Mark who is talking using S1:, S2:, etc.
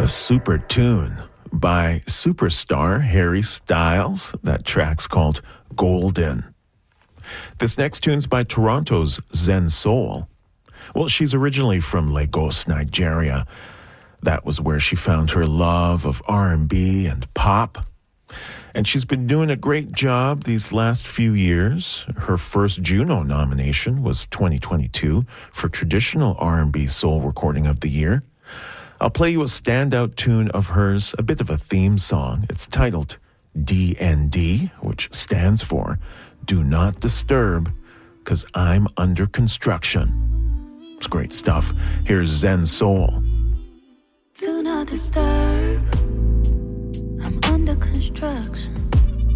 S1: A super tune by superstar Harry Styles. That track's called Golden. This next tune's by Toronto's Zen Soul. Well, she's originally from Lagos, Nigeria. That was where she found her love of R&B and pop. And she's been doing a great job these last few years. Her first Juno nomination was 2022 for Traditional R&B Soul Recording of the Year. I'll play you a standout tune of hers, a bit of a theme song. It's titled DND, which stands for Do Not Disturb, 'Cause I'm Under Construction. It's great stuff. Here's Zen Soul.
S2: Do not disturb. I'm under construction.